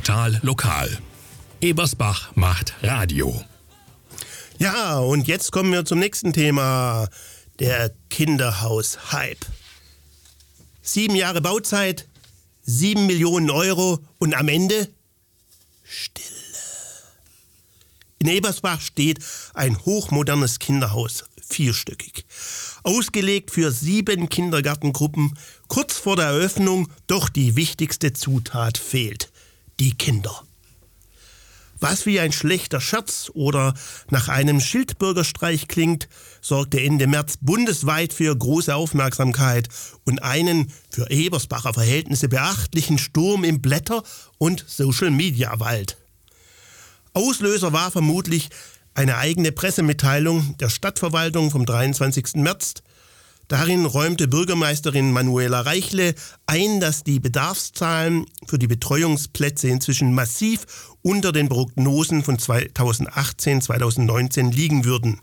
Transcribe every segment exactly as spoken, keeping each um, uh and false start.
Total lokal. Ebersbach macht Radio. Ja, und jetzt kommen wir zum nächsten Thema. Der Kinderhaus-Hype. Sieben Jahre Bauzeit, sieben Millionen Euro und am Ende Stille. In Ebersbach steht ein hochmodernes Kinderhaus, vierstöckig. Ausgelegt für sieben Kindergartengruppen, kurz vor der Eröffnung, doch die wichtigste Zutat fehlt: die Kinder. Was wie ein schlechter Scherz oder nach einem Schildbürgerstreich klingt, sorgte Ende März bundesweit für große Aufmerksamkeit und einen für Ebersbacher Verhältnisse beachtlichen Sturm im Blätter- und Social-Media-Wald. Auslöser war vermutlich eine eigene Pressemitteilung der Stadtverwaltung vom dreiundzwanzigsten März. Darin räumte Bürgermeisterin Manuela Reichle ein, dass die Bedarfszahlen für die Betreuungsplätze inzwischen massiv unter den Prognosen von zweitausendachtzehn zweitausendneunzehn liegen würden.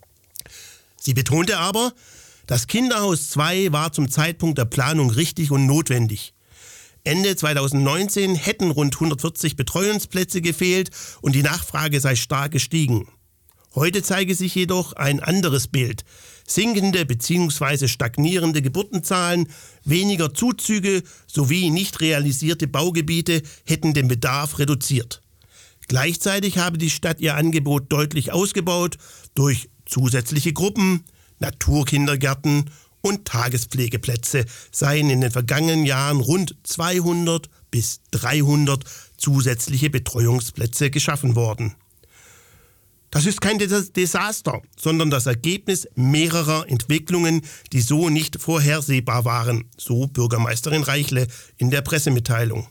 Sie betonte aber, das Kinderhaus zwei war zum Zeitpunkt der Planung richtig und notwendig. Ende zweitausendneunzehn hätten rund hundertvierzig Betreuungsplätze gefehlt und die Nachfrage sei stark gestiegen. Heute zeige sich jedoch ein anderes Bild. Sinkende bzw. stagnierende Geburtenzahlen, weniger Zuzüge sowie nicht realisierte Baugebiete hätten den Bedarf reduziert. Gleichzeitig habe die Stadt ihr Angebot deutlich ausgebaut durch zusätzliche Gruppen, Naturkindergärten und Tagespflegeplätze seien in den vergangenen Jahren rund zweihundert bis dreihundert zusätzliche Betreuungsplätze geschaffen worden. Das ist kein Desaster, sondern das Ergebnis mehrerer Entwicklungen, die so nicht vorhersehbar waren, so Bürgermeisterin Reichle in der Pressemitteilung.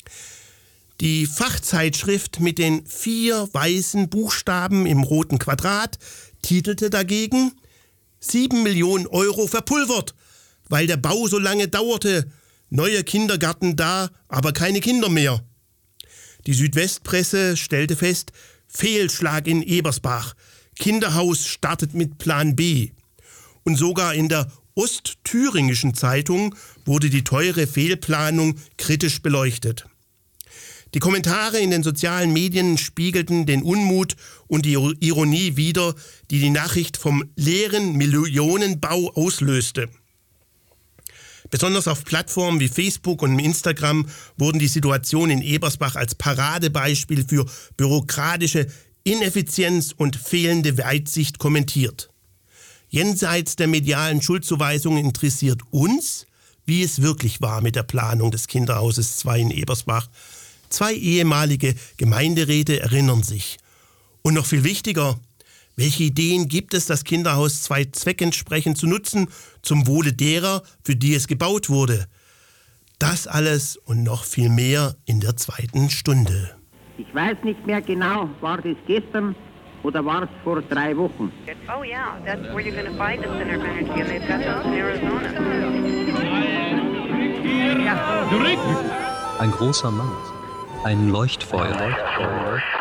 Die Fachzeitschrift mit den vier weißen Buchstaben im roten Quadrat titelte dagegen: sieben Millionen Euro verpulvert, weil der Bau so lange dauerte. Neuer Kindergarten da, aber keine Kinder mehr. Die Südwestpresse stellte fest: Fehlschlag in Ebersbach. Kinderhaus startet mit Plan B. Und sogar in der Ostthüringischen Zeitung wurde die teure Fehlplanung kritisch beleuchtet. Die Kommentare in den sozialen Medien spiegelten den Unmut und die Ironie wider, die die Nachricht vom leeren Millionenbau auslöste. Besonders auf Plattformen wie Facebook und Instagram wurden die Situationen in Ebersbach als Paradebeispiel für bürokratische Ineffizienz und fehlende Weitsicht kommentiert. Jenseits der medialen Schuldzuweisungen interessiert uns, wie es wirklich war mit der Planung des Kinderhauses zwei in Ebersbach. Zwei ehemalige Gemeinderäte erinnern sich. Und noch viel wichtiger: Welche Ideen gibt es, das Kinderhaus zwei zweckentsprechend zu nutzen, zum Wohle derer, für die es gebaut wurde? Das alles und noch viel mehr in der zweiten Stunde. Ich weiß nicht mehr genau, war das gestern oder war es vor drei Wochen? Oh yeah, that's where you're going to find the center of energy, and they've got those in Arizona. Ein großer Mann, ein Leuchtfeuer.